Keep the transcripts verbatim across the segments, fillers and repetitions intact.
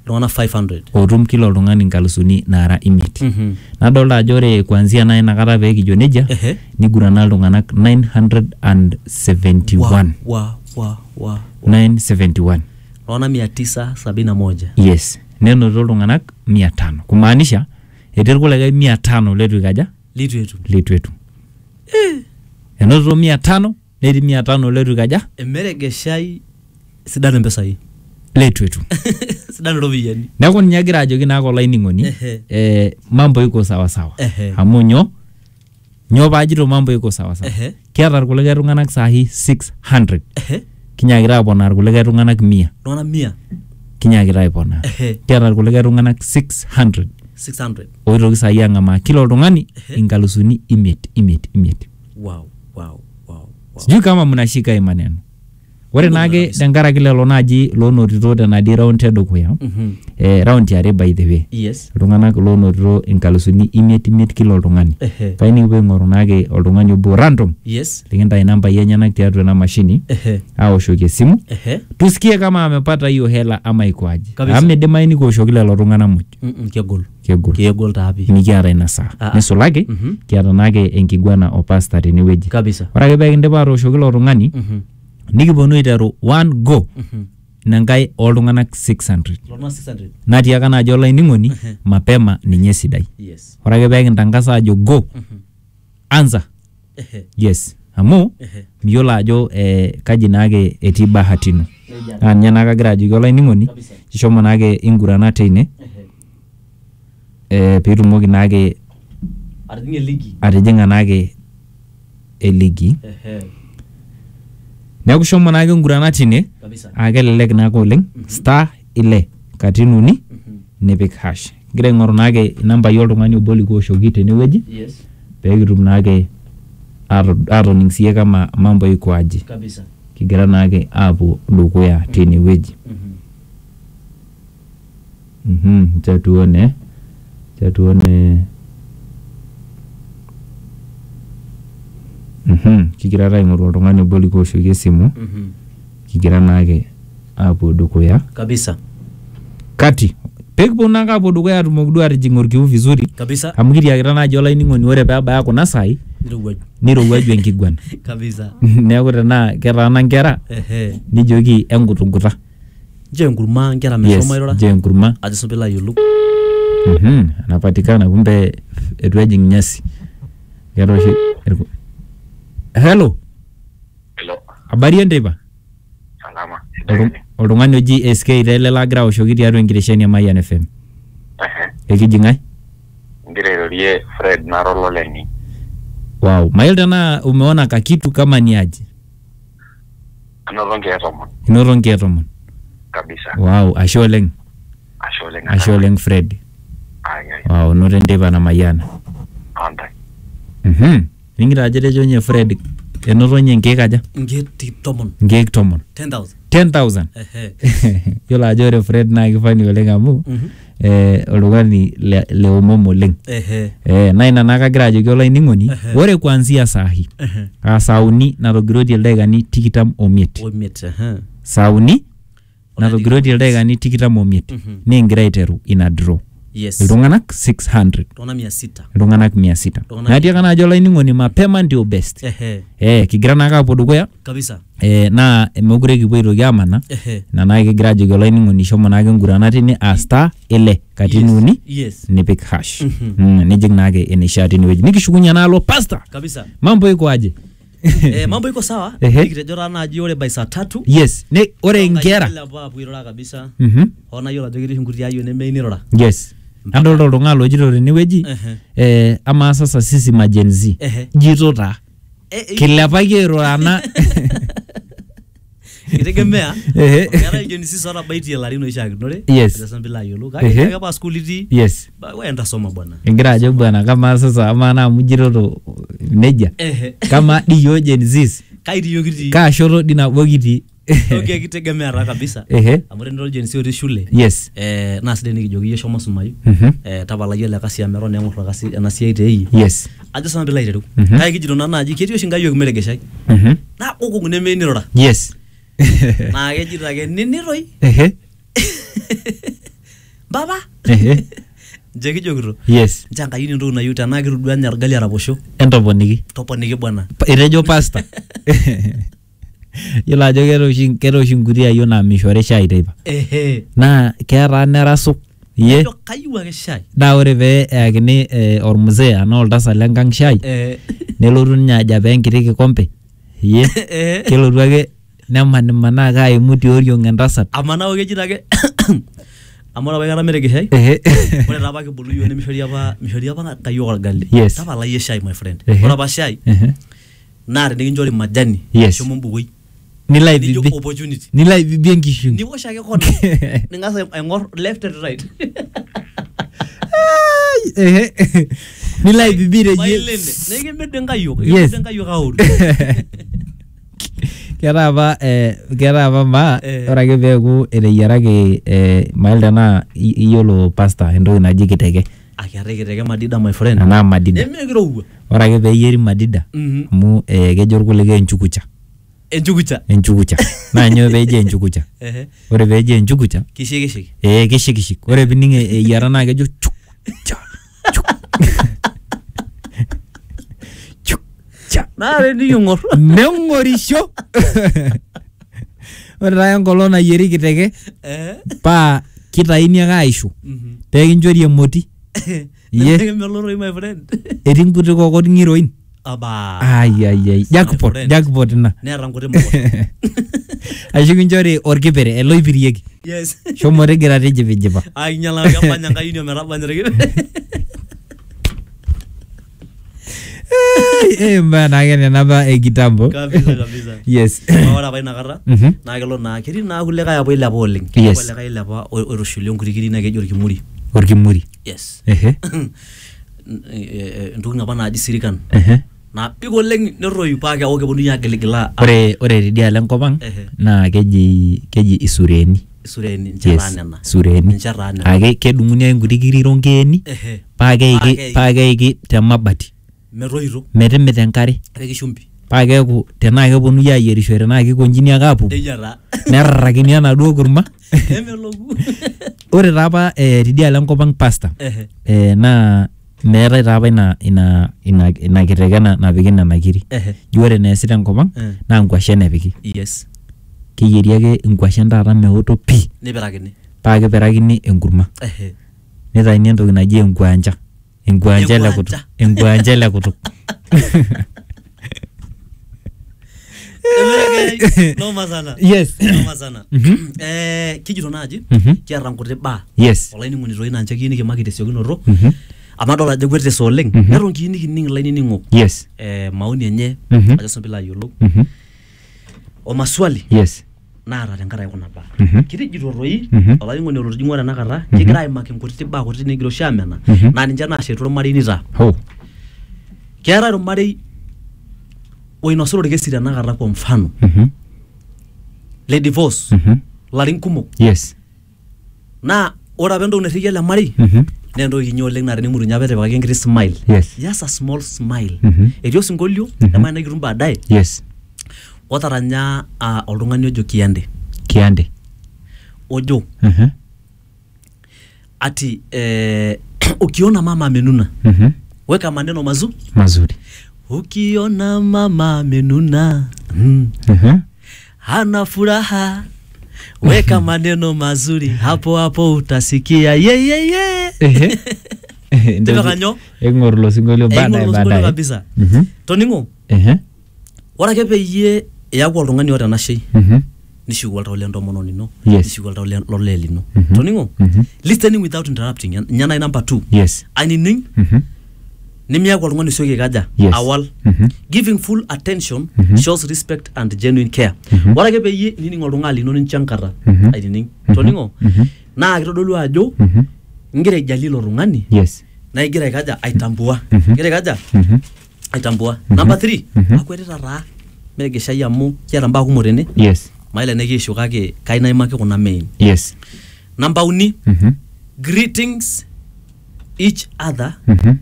iltung'anak five hundred otum kila oltung'ani inkalusuni naara imiet. Mhm. Nadolta ajo ore kuanzia nae inakata pee kijo nejia Ehe. nigurana iltung'anak nine hundred seventy-one. Wa wa wa. nine seventy-one. Iltung'anak mia tisa sabini na moja. Yes. Nenoto iltung'anak mia tano. Kumaanisha etii irkulikae mia tano letu ikaja Litu yetu. letu etum. Enoto mia tano netii mia tano letu ikaja Emeregeshai sidan impesai. letu etum. Sidan iropiyiani. Neeku ninye agira ajoki naa olainining'oni Ehe. eh, mambo iko sawa sawa. Ehe. Amu nyoo nyoo paajito mambo iko sawa sawa. Ehe. Kiata irkulikae tung'anak sahi six hundred. Ehe. Kinyaakita aponaa irkulikae tung'anak mia. Iltung'anak mia. Kinyaakita aiponaa. Ehe. Kiata irkulikae tung'anak six hundred. six hundred. Oitoki sahi ang'amaa kila oltung'ani inkalusuni imiet imiet imiet. Wow, wow, wow, wow. Sijui kama mnashika hii maneno. Ore naake tenkaraki lelo naaji loonotito tenatii round edukuya. Mhm. Eh, round yare by the way. Yes. Iltung'anak loonotito inkalusuni imiet imiet kila oltung'ani. Ehe. Pae nikipuo aing'oru naake oltung'ani obo random Yes. likintai nambai enyenak tiatua ena mashini Ehe. aoshoki esimu Ehe. tusikie kama amepata hiyo hela ama ikoaje. Kabisa. Amu midimayu nikioshoki lelo tung'anak muj. Mhm. Kegol. Kegol. Kegol taapi. Mikiata ina saa. Ah. Nisulaki Mhm. kiata naake enkiguana opasta tenewueji. Kabisa. Ore ake pee kindip atooshoki ilo tung'ani Mhm. nikiponu aiteru one go Mhm. inankae oltung'anak six hundred. Iltung'anak six hundred. Natiaka naajo olainining'oni mapema ninye sidai. Yes. Ore ake pee kintangasa ajo go Mhm. anza. Ehe. Yes. Amu Ehe. miyiolo ajo eh, kaji naake etii bahatino. Naa ninye naake agira ajoki olainining'oni Kabisa. ishomo naake ingurana teine Ehe. eh, piitumoki naake Atijing'a eligi. atijing'a naake eligi. Ehe. Neeku shomo naake ingurana tine Kabisa. aa kelelek naake oleng star ile katitin uni Mhm. nipik hash. Kigira aing'oru naake inambai oltung'ani obo likiwoshoki tenewueji Yes. pee kitum naake ato- atoning' siye kama mambo iko aje. Kabisa. Kigira naake aapuo dukuya tenewueji. Mhm. Mhm, acha tuone. Acha tuone. Mhm, kigira taa aing'oru oltung'ani obo likiwoshoki esimu. Mhm. Kigira naake aapuo dukuya. Kabisa. Kati pee kiponu naake aapuo dukuya atumoki duo atijing' orkiu vizuri Kabisa. amu kitiakita naaji olainining'oni ore pee ebaya kuna saai Nirowuaju. nirowuaju enkiguana. Kabisa. Neeku tenaa ketaana nkera Ehe. nijoki enkutukuta. Nchoo enkurma nkera Yes, meshomo airura. je enkurma. Ajo sinche piilo ayiolou. Mhm, anapatikana kumbe etu ejing' nyasi. Keeta oshi irku- Hello, Hello, habari enteipa? salama. Oltu- Oltung'ani oji S K tele lagira aoshoki tiatua enkitesheni e Mayian F M. Ehe, Ekiji ng'ae? ngira airorie Fred Narolo Leni. Wow, mayiolo tenaa umeona kakitu kama ni aje. Anoto nkeek tomon. Inoto nkeek tomon. Kabisa. Wow, ashe oleng. Ashe oleng. Ashe oleng Fred. Ai ai. Wow, noto enteipa na Mayian. Antai. Mhm. Ningira ajo etejo nye Fred enoto nye nkeek aja? Nkeek tomon. Nkeek tomon. ten thousand. ten thousand. Ehe. Yiolo ajo ore Fred naa kifani oleng amu Mhm. eh, oltung'ani le, le omom oleng. Ehe. Eh, na ina naa kagira ajoki olainining'oni Ehe. ore kuanzia saa hii Ehe. aa saa uni natogirotie ildaikani tikitam omiet. Omiet. Ehe. Saa uni natogirotie ildaikani tikitam omiet Mhm. niingira aiteru ina draw. Yes. Iltung'anak six hundred. Iltung'anak mia sita. Iltung'anak mia sita. Iltung'anak Natiaka naajo olainining'oni mapema ndio best. Ehe. Eh, kigira naake apuo dukuya Kabisa. eh, naa mekure kipuo aitoki amana. Ehe. Ina naake kigira ajoki olainining'oni shomo naake ngurana tine aa star ile katitin Yes. uni Yes. nipik hash. Mhm. Mm, nijing naake eneishaa tinewueji. Nikishukunye naalo pasta. Kabisa. Mambo iko aje? Eh, mambo iko sawa. Ehe. Nikitejo taa naaji ore by saa tatu. Yes, ne ore nkera. Apuo airura kabisa. Mhm. Hoo nayiolo ajo ketii nkuti ayiok nemeyieu nirura. Yes. Adolta oltung'ani lojito tenewueji Ehe. eh, ama sasa sisi ma Gen Z Ehe. jito taa Eh, eh, kilepaki airurana. Kitegemea. Ehe. Keetae Gen Z otabaitie ilarin oishiakinore. Yes. Ajo sinche piilo ayiolou. Ehe. Kake ake pa school itii. Yes. Ba- we enda soma bwana. Egira ajo bwana kama sasa ama naa amu jitoto nejia Ehe. kama di yo Gen Z Kaiti yiok kitii. kaa shoto di nabo kitii. Okay, kitegemea taa kabisa. Ehe. Amu tenidol Gen Z otii shule. Yes. Eh, naa sidai nikijoki iyie shomo sumayu. Mhm. Eh, tapalai ele kasi amu eton eng'or orkasi ena siai teeyie. Yes. Ajo sinanu piilo aiteru. Mhm. Kake kijito naa naaji ketii oshi nkayiok metegeshai. Mhm. Naa kokong nemeyieu nirura. Yes. Naa kejito ake ninitoi. Ehe. baba Ehe. nje kijokito Yes. nchanga yini ntoki nayieu tenaa kitodua nya orgali araposho Entoponiki. toponiki bwana Pa- Etejo pasta. Yiolo ajo keeta oshi keeta oshi nkuti ayiok naa mishori shai teipa. ehe Naa keeta nerasu. Iye. Ajo kayieu ake shai Naa ore pee eyakini eh, ormuzee anaa oltasat lenkang shai eh nelotu ninye aja pee enkiti kikombe. Iye. eh Kelotu ake nemanimanaa kaa aimu tioriong entasat. amanao kejito ake amara apa kata mereki shai Ehe. ore taa apa kibulu yiok nemishori apa mishori apa kayiok orgali Yes. tapala yie shai my friend Ehe. ore apa shai Ehe. naa tenikinchori majani Yes. shomo mbukoi Nilo nijo aibibi. opportunity Nilo aibibi enkishui. niwosh ake kona ningas aing'or left and right Ehe. Nilo aibibi rejie. mailene nekimid inkayiok Yes. ikimid inkayiok auru Keeta apa eh, keeta apa maa Eh. ore ake peeku eteyiaraki eh, mail tenaa i- iyiolo pasta entoki naji kiteke akiata kiteke madida my friend anaa madida. nemekirowua Ore ake peeyieri madida Mhm. amu eh, kejo irkulikae enchukucha. enchukucha Enchukucha. Naa nyoo peeji enchukucha. ehe Ore peeji enchukucha kishikishik eh kishikishik. Ore pining eyiara naa kejo chuk cha chuk. Chuk cha. naa tenikiing'or Neng'orisho. Ore taa enkolong nayieri kiteke eh paa kitaini ake aishu mhm pee kinchori emoti. Iye. nememeloroi my friend Etii nkuti kokot ng'iroin. aba Ai ai ai. Jackpot, friend. jackpot ina. neeta nkuti mokot Ashu kinchori orkipere eloipirieki. yes Shomo tigira tijipijipa. ainyala kembanya nkayioni ometabanyareki Eh mbaya naake nena apa e kitambo. kabisa kabisa Yes. ore apa inakata Mhm. naa kelo naa ketii naa kulikae apa ilepa oleng Yes. Ketii kulikae ilepa o- oitushuli onkuti kiri naa keji orkimuri Orkimuri. yes Ehe. entoki apa naaji sirikan Ehe. naapik oleng nerroyu paa keeku keponunui agiligila Ore ore tidialo enkop ang Ehe. naa keji keji isureni. isureni nche taa Yes. nena Sureni. ninche taa nena Ake kedung'uni ake nkuti kiri ronkeeni ehe paa keiki keiki. paa keiki te mabati metoito metimita enkare epiki shumbi paa keeku tenaa keponunui ayierishore tenaa kikonjini ake aapuku nejia taa nerrakini enaduo kurma. nemeloku Ore taa apa eh, tidialo enkop ang pasta ehe eh, naa meetai taa apa ina ina ina, ina kiteke na- napiki nena kiri. ehe Ju ore neesi tenkop ang Eh. naa nkwashen epiki. yes Keyieri ake nkwashen taata meoto pii nipirakini paa kipirakini enkurma. ehe Nitaini entoki naji enkwanja. Enkwanja ele kutuk. Enkwanja. Enkwanja ele kutuk. Emereke, noma sana Yes. noma sana Mhm. eh kijito naaji Mhm. kiata nkuti baa Yes. olainining'oni toi naa nche kiyieu nikimaki tesiokinoto Mhm. amu adol ajo kwetesa oleng Mhm. neton kiyieu nikining ilainining'ok Yes. eh, maoni enye Mhm. ajo sinanu piilo ayiolou Mhm. o maswali Yes. naata tenkaraki kuna baa Mhm. kitijito toi Mhm. olainining'oni olotijing'ua tenakata kigira aimaki nkutiti baa kutiti nikigira oshi amena Mhm. naa ninche naashetu ormarei nitaa Ho. keetae ormarei oinosita orkesi tenakata kwa mfano Mhm. le divorce Mhm. larin kumok Yes. naa ore apa entoki nairrikia ele marei Mhm. naa entoki kinyi oleng naa tenimurunya apa etipikaki enkiti smile Yes. just a small smile Mhm. etii osinkolio Mhm. emaana nikitum baadaye Yes. otaranya uh, oltung'ani ojo Kiande Kiande. ojo Mhm. ati eh, ukiona mama amenuna Mhm. weka maneno mazu Mazuri. ukiona mama amenuna mm. Mhm. hana furaha weka maneno mazuri hapo hapo utasikia ye ye ye Ehe. tipika nyoo Eng'or ilo sinkolio baadaye Eing'or ilo sinkolio baadaye. kabisa Mhm. toning'o Ehe. ore ake peyie iyaku oltung'ani oota ena shei Mhm. nishuku oltau lentomononi ino Yes. nishuku oltau le- lolee lino Mhm. toning'o Mhm. listening without interrupting nye nai number two Yes. ainining Mhm. nimiaku oltung'ani osioki aikaja Yes. awal Mhm. giving full attention Mhm. shows respect and genuine care Mhm. ore ake peyie inining oltung'ani lino nincho enkata Mhm. ainining Mhm. toning'o Mhm. naa kitodolu ajo Mhm. ingira aijalie ilo tung'ani Yes. na igira aikaja aitambua Mhm. igira aikaja Mhm. aitambua Mhm. number three Mhm. akwetita taa meregeshai amu kiata mbaa kumok tene Yes. maile nekiishu kake kayieu naimaki kuna main Yes. namba uni Mhm. greetings each other Mhm.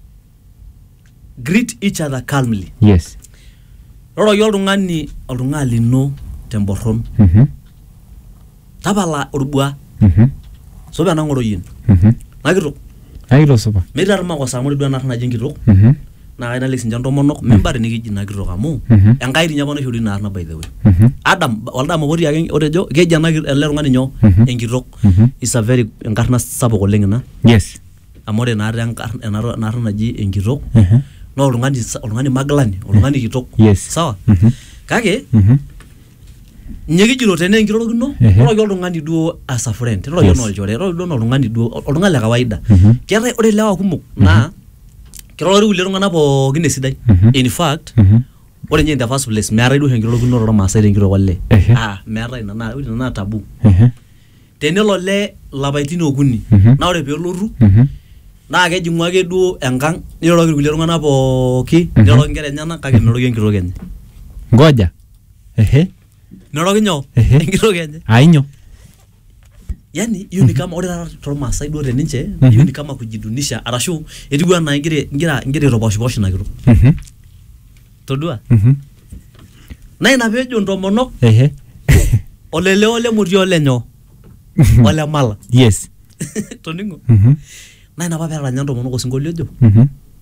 greet each other calmly Yes. roroki oltung'ani oltung'ani lino temborron Mhm. tapala orbua Mhm. soba nangoro yin Mhm. nakitok Ailo supa. metar makosa amuri duo narna jenkitok Mhm. na kaina lesin jan tomonok membari nikiji nakitok amu Mhm. enkai tinya pano shuri narna by the way Mhm. Adam walda mabori ake otejo keja na ele tung'ani nyoo Mhm. enkitok Mhm. is a very enkarna sapuk oleng ina Yes. amu ore naata enkarna narna naji enkitok Mhm. na oltung'ani oltung'ani magilani oltung'ani kitok Yes. sawa Mhm. kake Mhm. nyekijito tene enkirorokino Ehe. oroki oltung'ani duo as a friend oroki Yes. olchore oroki duo oltung'ani duo oltung'ani le kawaida Mhm. keetai ore lewa kumok naa kirorori kulie tung'anak pookin esidai Mhm. in fact Mhm. ore nye in the first place meetai duo enkirorokino tormaasai tenkitok olee Ehe. ah meetai ina naa ore ina naa tabu Mhm. tenelo lee lapaitin okuni Mhm. naa ore peelotu Mhm. naa kejing'u ake duo enkang niroroki kulie tung'anak pooki Mhm. niroroki nkera enyenak kake miroroki enkitok enye Ngoja. Ehe. niroroki nyoo Ehe. enkitok enye Ainyo. yani hiyo ni kama ore taata tormaasai duo teninche Mhm. hiyo ni kama kujidunisha arashu etiu enaa ingira ingira ingira aitoposhiposh ina kitok Mhm. todua Mhm. na ina peejo ntomonok Ehe. olele ole motii ole nyoo ole mala Yes. toningo Mhm. na ina apa peeranya ntomonok osinkolio ojo Mhm.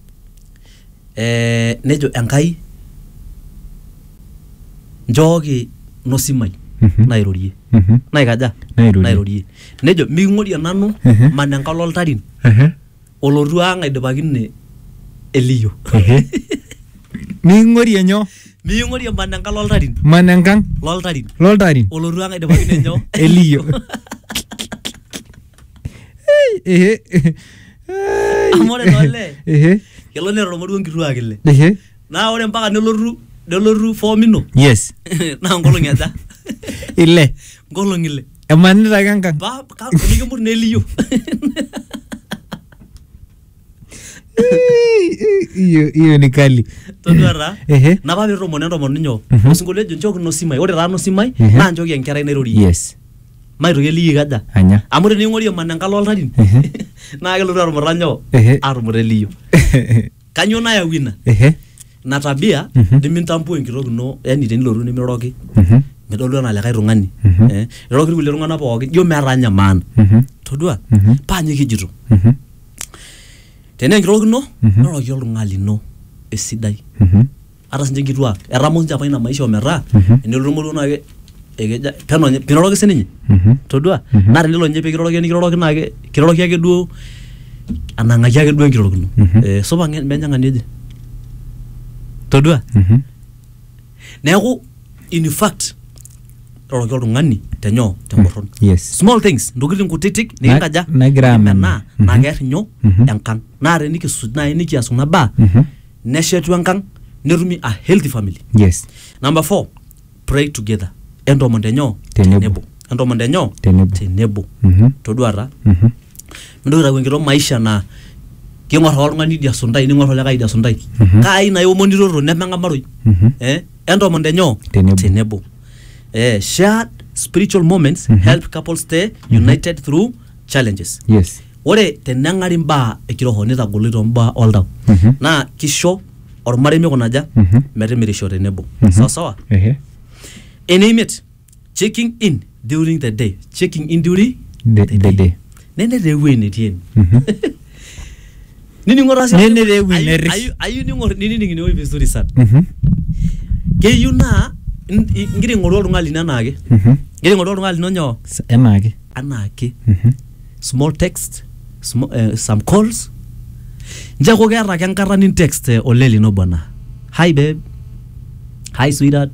eh nejo enkai njooki nosimai Mhm. nairorie Mhm. naikaja Nairorie. nairorie nejo miking'orie nanu Mhm. mana enkalo oltarin Ehe. olotu ang aidipakine eliyio Ehe. Miking'orie nyoo? miking'orie mana enkalo oltarin Man enkang loltarin loltarin. olotu ang aidipakine nyoo Eliyio. Ehe. Ai. amu ore noole Ehe. kelo neromori onkituak ile Ehe. naa ore mpaka nelotu nelotu fomino Yes. naa nkolong'i aja Ile. nkolong'i ile Emanita ake enkang. ba ka- nikimut naa eliyio Hiyo hiyo ni kali. todua taa Ehe. napa peetomoni entomononi nyoo Mhm. osinkolio ejo nchooki nosimai ore taa nosimai Mhm. naa nchooki enkerai nairorie Yes. maitoki eliyio kaja Anya. amu tening'orie mana enkalo oltarin Ehe. naa kelotu arumuta nyoo Ehe. arumuta eliyio kanyoo nayau ina Ehe. ina tabia Mhm. nimintambua enkitok ino yani tenilotu nimiroroki Mhm. midolu enaa likae tung'ani Mhm. eh iroroki kulie tung'anak pookin ijo meeta nye maana Mhm. todua Mhm. paa nye kijito Mhm. tenaa enkitok ino Mhm. niroroki oltung'ani lino esidai Mhm. ata sinche nkituak etamo sinche apa ina maisha ometaa Mhm. enelotu moruo naa ke ekeja peno nye piroroki sininye Mhm. todua Mhm. naa tenelo nye pikiroroki nikiroroki naa ke kiroroki ake duo anang'aki ake duo enkirorokino Mhm. eh supa ng'e- menyaŋani eje todua Mhm. neeku in fact iroroki oltung'ani tenyoo temborron Yes. small things ntokitin kutitik Na- nikinkaja nagira nikimenaa amenaa. naa Mhm. keer nyoo Mhm. enkang naa tenikisuj naaji nikias kuna baa Mhm. neshetu enkang netumi a healthy family Yes. number four pray together entomon tenyoo Tenebo. entomon tenyoo Tenebo. tenebo Mhm. todua taa Mhm. mintoki aitau enkitok maisha naa king'or ake oltung'ani idia suntai ning'or olikae idia suntai Mhm. kai na iomonitoto nemeng'amaroi Mhm. eh entomon tenyoo Tenebo. tenebo eh shared spiritual moments Mhm. help couples stay united through challenges Yes. ore teneng'ari mbaa ekiroho nitagoli tombaa oltau Mhm. naa kisho ormarei mikunaja Mhm. metimirisho tenebo Mhm. sawa sawa Ehe. ene imiet checking in during the day checking in during De de de. nene te ewuei netii ene Mhm. nining'o taa Nene te ewuei ayu- nerish. ayu- ayu ning'or nining ine wuei vizuri sana Mhm. keyieu naa in- i- ingira aing'oru oltung'ani lino enaake Mhm. ingira aing'oru oltung'ani lino nyoo S- Enaake. anaake Mhm. small text sm uh, some calls njako keeta ake enkata nintext eh, ole lino bwana hi babe hi sweetheart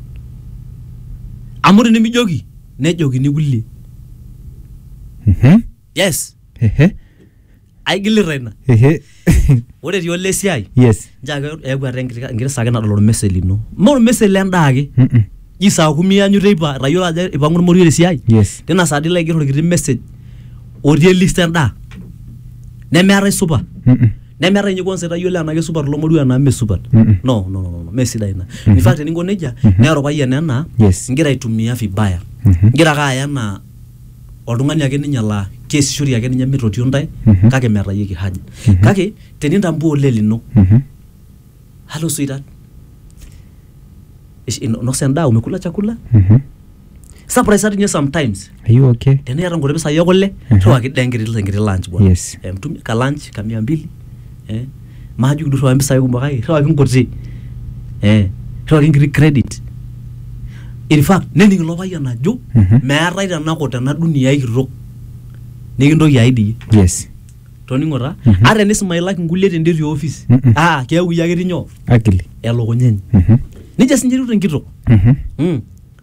amu tenemijoki nejokini kulie Mhm. yes Ehe. aigilita ina Ehe. ore etii ole esiai Yes. njake eeku ata enkiti enkiti saa ake nadol ormesej lino ma ormesej lendaa ake Mhm. ji saa kumi ianyu teipa tayiolo ajo ipang'u ormoruo tesiai Yes. tina saa dii ilo aiger orkiti message otii elist endaa nemeetai supa Mhm. nemeetai ninye kwanza itayiolo enake supat ilo moruo enaa mesupat Mhm. no no no no mesidai ina Mhm. in fact teninko nejia Mhm. neeta orpayian enaa Yes. ingira aitumia vibaya Mhm. ingira ake aya enaa oltung'ani ake ninye laa keesishore ake ninye mitotio ntae Mhm. kake meetayieki haja Mhm. kake tenintambua ole lino Mhm. hello sweetheart Ish- ino- nosa endaa umekula chakula Mhm. surprise atinye sometimes Are you okay? teniata nkuti pisai ekule Mhm. rewaki dee enkiti enkiti lunch bwana Yes. eh, mtumia ka lunch ka mia mbili eh majuki duo rewaki mpisai kumok kake rewaki nkuti eh rewaki enkiti credit in fact nening ilo payian ajo Mhm. meetai tenakop tena dunia kitok nikintoki aidi Yes. toningo taa Mhm. ata enismailaki nkulie tendetii office Mhm. ah keeku iyie ake etii nyoo Akili. elukunya enye Mhm. nejia sinye etiu tenkitok Mhm. mm.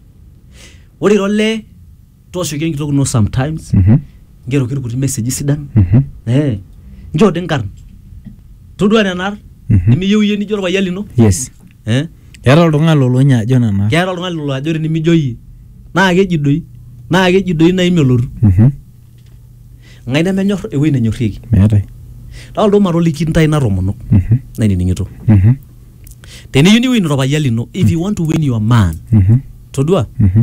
ore iro lee tooshoki enkitok ino sometimes Mhm. ngeroki irkuti message sidan Mhm. eh njoo dii nkarn todua nenar Mhm. nimiyieu iyie nijo orpayian lino Yes. eh Eeta oltung'ani lolonya ajo nana. keeta oltung'ani lolo ajo tenimijo iyie naa keji doi naa keji doi naa imelotu Mhm. ng'ae nemenyor ewuei nenyorrieki Meetai. taa oldo matoliki ntai natomonok Mhm. nainining'ito Mhm. teniyieu niwin orpayian lino if you want to win your man Mhm. todua Mhm.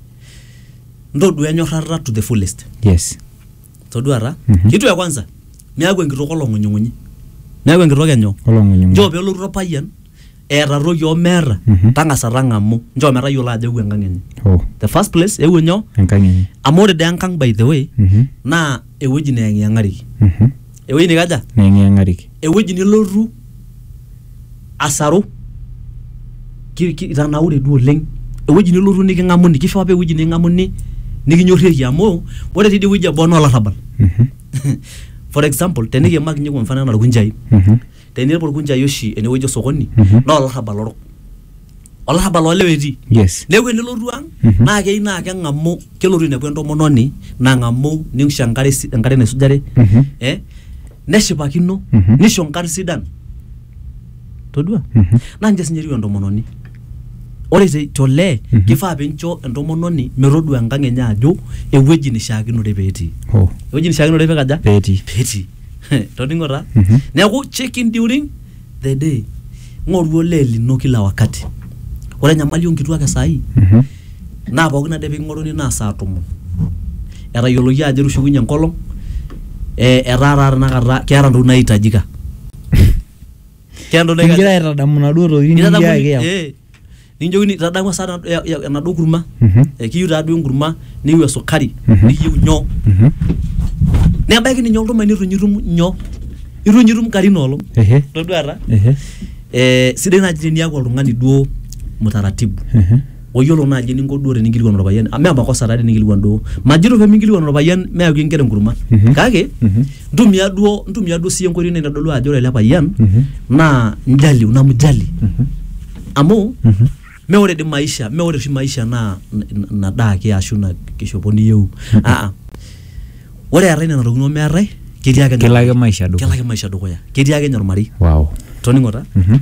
ntodua enyorrata to the fullest Yes. todua taa Mhm. kitu ya kwanza miaku enkitok olong'unyung'unyi miaku enkitok enyo Olong'unyung'u. njoo peelotu orpayian eeta toki omeeta Mhm. tang'asa tang'amu njoo metayiolo ajo eewuo enkang enye Oh, the first place eewuo nyoo enkang enye. amu ore dee enkang by the way Mhm. naa ewueji neyang'iyang'areki Mhm. ewueji nikaja Neng'iyang'areki. ewueji nilotu asaru ki- ki- itanaure duo oleng ewueji nilotu niking'amuni kifaa pa ewueji niking'amuni nikinyorrieki amu ore tidie wueji eboo naa olarrabal Mhm. for example tenikiimaki ninye kwa mfano enaa irkunjai Mhm. tenilepu irkunjai oshi enewueji osokoni Mhm. naa olarrabal orok olarrabal olewa etii Yes. neeku enilotu ang Mhm. naa keyieu naa keng'amu kelotu inepu entomononi nang'amu nisho enkare si- enkare naisujare Mhm. eh neshipakino Mhm. nisho nkarn sidan todua Mhm. naa ninche sinye etiu entomononi ore te- tolee Mhm. kifaa pincho entomononi metodua enkang enye ajo ewueji nishiakinore peetii Oh, ewueji nishiakinore peekaja peetii. peetii toningo taa Mhm. neeku check in during the day ng'oru olee lino kila wakati ore enyamali onkituak esai Mhm. naa pookin ade piking'oruni naa saa tomon etayioloki ajo etushukunye enkolong eh, etaa taa tenakata keeta ntokitin naitajika keeta ntokitin Kingira aitadamu naduo tokitin nikiaki yau. ninjokini tadamu saa nado- ya- ya- enaduo kurma Mhm. eh, kiyieu taaduo enkurma niyieu esukari Mhm. niyieu nyoo Mhm. nebaiki ninye oltung'ani itu nyitum nyoo itu nyitum karin olong Ehe. toduata Ehe. eh, sidai naaji teniaku oltung'ani duo mutaratibu Ehe. oyiolo naaji eninko duo teninkilikuan orpayian mee makosa taa teninkilikuan duo majito peeminkilikuan orpayian meyaki enkera enkurma Mhm. kake Mhm. ntumia duo ntumia duo siye enkoitoi naitodolu ajo ore ele payian Mhm. naa mjali unamjali Mhm. amu Mhm. mee ore di maisha mee ore oshi maisha naa n- n- nadaaki ashu na kishopo niyieu aa ore eetae nena tokitin omeetae ketii ake Kelo ake maisha dukuya. kelo ake maisha dukuya ketii ake nye ormarei Wow. toningo taa Mhm.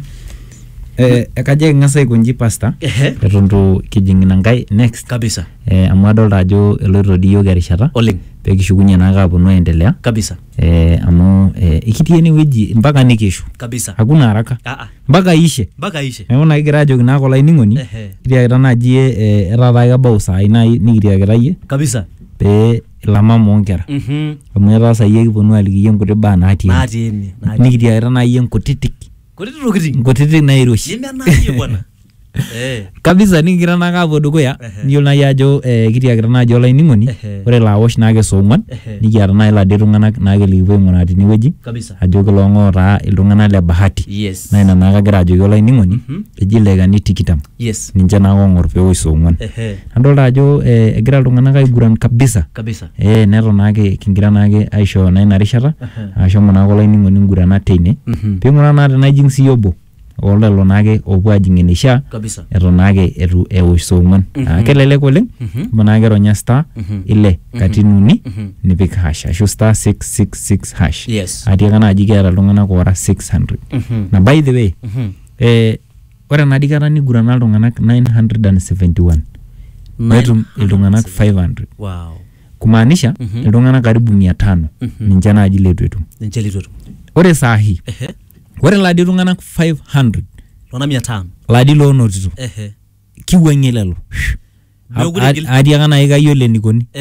Eh, ekajo king'as aikonji pasta ehe eton itu kijing ina nkae next kabisa eh, amu adolta ajo eloito dii yiok erishata oleng peekishukunye naake aponu aendelea kabisa eh, amu eh, ikitii enewueji mpaka nikishu kabisa hakuna haraka aa mpaka ishe mpaka ishe neeku naa kigira ajoki naa kolainining'oni ehe kitiakita naaji eh, etaa taa kebau saai nai nikitiakita yie kabisa pee ilamama oonkera mhm amu etaa saai ekiponu aliki yie nkuti baa natii ene. natii ene natii nikitiakita naa yie nkutitik kutitik tokitin nkutitik nairoshi nemenayie bwana eh kabisa nikigira naake apuo dukuya Ehe. niyiolo naaji ajo eh, kitiakita naaji olainining'oni Ehe. ore laawosh naake soong'uan Ehe. nikiata naaji laduo tung'anak naake likipuo aing'uraa tinewueji kabisa ajo kiloong'oo taa iltung'anak le bahati yes naa ina naake agira ajoki olainining'oni Mhm. eji ildaikani tikitam yes ninche naake oong'or peewosh soong'uan ehe adolta ajo eh, egira iltung'anak aiguran kabisa kabisa eh, neton naake kingira naake aisho naa ina rishata Ehe. ashomo naake olainining'oni ngurana teine mhm piing'uraa naa tenaijing siyie obo olelo naake opuo ajing eneishaa kabisa eton naake etu ewosh soong'uan Mhm. Ah, kelelek oleng mhm ibo naake ronya star Mhm. ile katitin uni mhm nipik hash ashu star six six six hash yes atiaka naaji kiata iltung'anak oora six hundred mhm na by the way mhm eh, ore enadii kata nigurana iltung'anak nine hundred seventy one netum iltung'anak five hundred wow kumaanisha Mhm. iltung'anak karibu mia tano Mhm. ninche naaji letu etum ninche litu etum ore saahi ehe ore laadi tung'anak five hundred lona mia tano laadi loonotito ehe kiwuang'ie lelo Mekure igil- atiaka naaji kayiolo enikoni ehe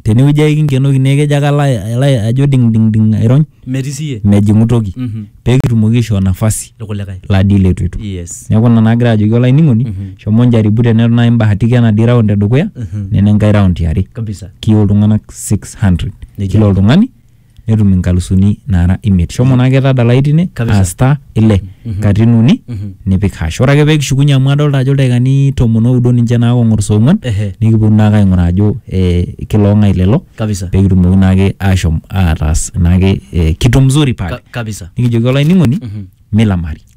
tenewueji ake kinkenoki nee kejo ake ala ala ajo ding ding ding airony metii siye mejing'u toki Mhm. pee kitumoki aishoo nafasi irkulikae ladii letu itu yes neeku ina nagira ajoki olainining'oni Mhm. shomo njaribu teneton naaji mbahatika enadii round edukuya Mhm. nene enkae round iare kabisa kiyieu iltung'anak six hundred Nejia. kila oltung'ani netum inkalusuni naara imiet shomo naake tadalayu tine Kabisa. aa star ile Mhm. katitin uni Mhm. nipik hash ore ake pee kishukunye amu adolta ajo ildaikani tomon oudo ninche naa kong'or soong'uan ehe nikiponu naake aing'uraa ajo eh, kiloong'ae lelo kabisa pee kitumoki naake ashom ataas naake eh, kitu mzuri pale Ka- kabisa nikijoki olainining'oni Mhm. milamari